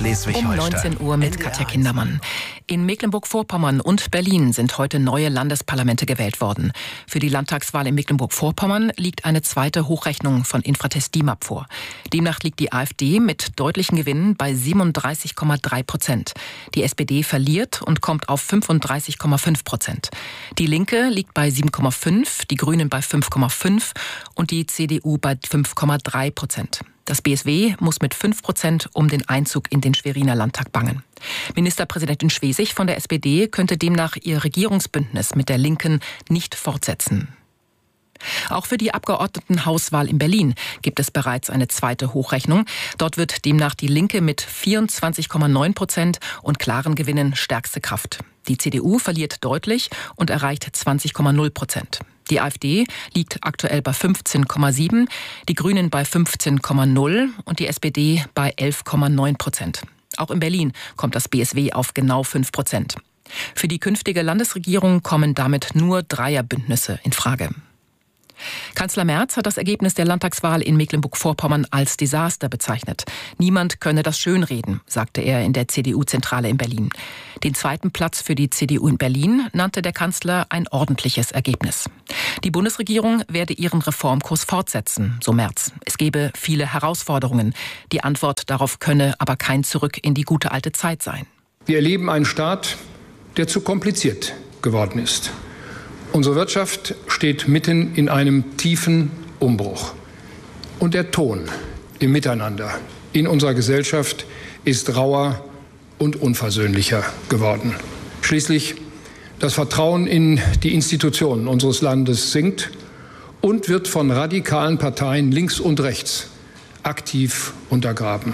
Schleswig-Holstein. Um 19 Uhr mit Katja Kindermann. In Mecklenburg-Vorpommern und Berlin sind heute neue Landesparlamente gewählt worden. Für die Landtagswahl in Mecklenburg-Vorpommern liegt eine zweite Hochrechnung von Infratest DIMAP vor. Demnach liegt die AfD mit deutlichen Gewinnen bei 37,3%. Die SPD verliert und kommt auf 35,5%. Die Linke liegt bei 7,5%, die Grünen bei 5,5% und die CDU bei 5,3%. Das BSW muss mit 5% um den Einzug in den Schweriner Landtag bangen. Ministerpräsidentin Schwesig von der SPD könnte demnach ihr Regierungsbündnis mit der Linken nicht fortsetzen. Auch für die Abgeordnetenhauswahl in Berlin gibt es bereits eine zweite Hochrechnung. Dort wird demnach die Linke mit 24,9% und klaren Gewinnen stärkste Kraft. Die CDU verliert deutlich und erreicht 20,0%. Die AfD liegt aktuell bei 15,7%, die Grünen bei 15,0% und die SPD bei 11,9%. Auch in Berlin kommt das BSW auf genau 5%. Für die künftige Landesregierung kommen damit nur Dreierbündnisse in Frage. Kanzler Merz hat das Ergebnis der Landtagswahl in Mecklenburg-Vorpommern als Desaster bezeichnet. Niemand könne das schönreden, sagte er in der CDU-Zentrale in Berlin. Den zweiten Platz für die CDU in Berlin nannte der Kanzler ein ordentliches Ergebnis. Die Bundesregierung werde ihren Reformkurs fortsetzen, so Merz. Es gebe viele Herausforderungen. Die Antwort darauf könne aber kein Zurück in die gute alte Zeit sein. Wir erleben einen Staat, der zu kompliziert geworden ist. Unsere Wirtschaft steht mitten in einem tiefen Umbruch. Und der Ton im Miteinander in unserer Gesellschaft ist rauer und unversöhnlicher geworden. Schließlich das Vertrauen in die Institutionen unseres Landes sinkt und wird von radikalen Parteien links und rechts aktiv untergraben.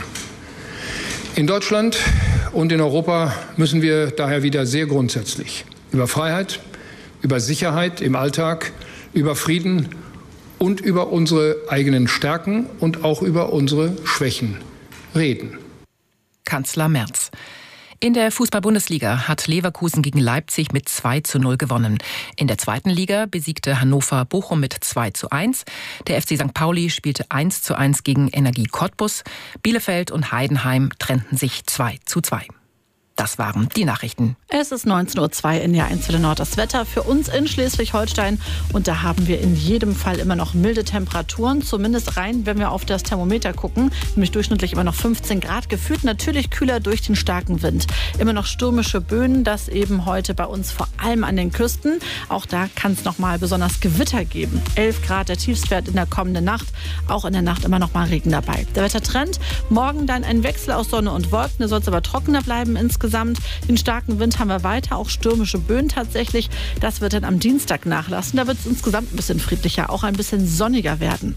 In Deutschland und in Europa müssen wir daher wieder sehr grundsätzlich über Freiheit, über Sicherheit im Alltag, über Frieden und über unsere eigenen Stärken und auch über unsere Schwächen reden. Kanzler Merz. In der Fußball-Bundesliga hat Leverkusen gegen Leipzig mit 2:0 gewonnen. In der zweiten Liga besiegte Hannover Bochum mit 2:1. Der FC St. Pauli spielte 1:1 gegen Energie Cottbus. Bielefeld und Heidenheim trennten sich 2:2. Das waren die Nachrichten. Es ist 19:02 Uhr in der 1 Welle Nord. Das Wetter für uns in Schleswig-Holstein. Und da haben wir in jedem Fall immer noch milde Temperaturen. Zumindest rein, wenn wir auf das Thermometer gucken. Nämlich durchschnittlich immer noch 15 Grad. Gefühlt natürlich kühler durch den starken Wind. Immer noch stürmische Böen. Das eben heute bei uns vor allem an den Küsten. Auch da kann es noch mal besonders Gewitter geben. 11 Grad der Tiefstwert in der kommenden Nacht. Auch in der Nacht immer noch mal Regen dabei. Der Wettertrend. Morgen dann ein Wechsel aus Sonne und Wolken. Da soll es aber trockener bleiben insgesamt. Den starken Wind haben wir weiter, auch stürmische Böen tatsächlich. Das wird dann am Dienstag nachlassen. Da wird es insgesamt ein bisschen friedlicher, auch ein bisschen sonniger werden.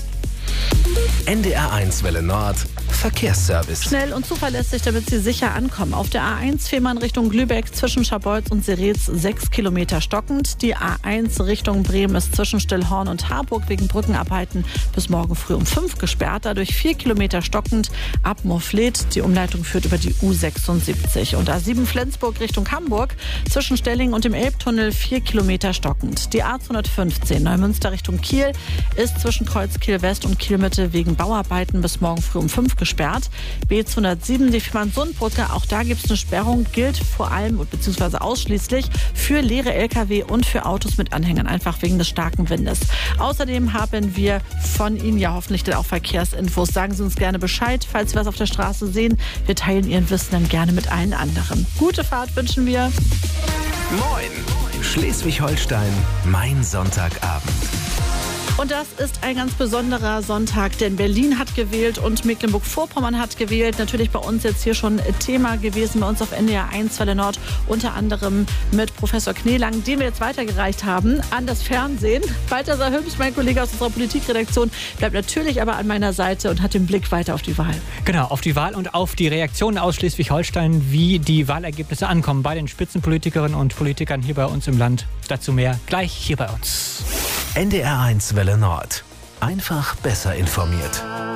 NDR 1 Welle Nord, Verkehrsservice. Schnell und zuverlässig, damit Sie sicher ankommen. Auf der A1 Fehmarn Richtung Lübeck zwischen Scharbeutz und Seretz 6 Kilometer stockend. Die A1 Richtung Bremen ist zwischen Stillhorn und Harburg wegen Brückenarbeiten bis morgen früh um 5 gesperrt. Dadurch 4 Kilometer stockend ab Moorfleet. Die Umleitung führt über die U76. Und A7 Flensburg Richtung Hamburg zwischen Stellingen und dem Elbtunnel 4 Kilometer stockend. Die A215 Neumünster Richtung Kiel ist zwischen Kreuzkiel West und Kielmitte wegen Bauarbeiten bis morgen früh um 5 gesperrt. B207, die Fehmarn-Sund-Brücke, auch da gibt es eine Sperrung, gilt vor allem bzw. ausschließlich für leere Lkw und für Autos mit Anhängern, einfach wegen des starken Windes. Außerdem haben wir von Ihnen ja hoffentlich dann auch Verkehrsinfos. Sagen Sie uns gerne Bescheid, falls Sie was auf der Straße sehen. Wir teilen Ihren Wissen dann gerne mit allen anderen. Gute Fahrt wünschen wir. Moin, Schleswig-Holstein, mein Sonntagabend. Und das ist ein ganz besonderer Sonntag, denn Berlin hat gewählt und Mecklenburg-Vorpommern hat gewählt. Natürlich bei uns jetzt hier schon Thema gewesen, bei uns auf NDR 1 Welle Nord, unter anderem mit Professor Kneelang, den wir jetzt weitergereicht haben an das Fernsehen. Balthasar Hübsch, mein Kollege aus unserer Politikredaktion, bleibt natürlich aber an meiner Seite und hat den Blick weiter auf die Wahl. Genau, auf die Wahl und auf die Reaktionen aus Schleswig-Holstein, wie die Wahlergebnisse ankommen bei den Spitzenpolitikerinnen und Politikern hier bei uns im Land. Dazu mehr gleich hier bei uns. NDR 1 Welle Nord. Einfach besser informiert.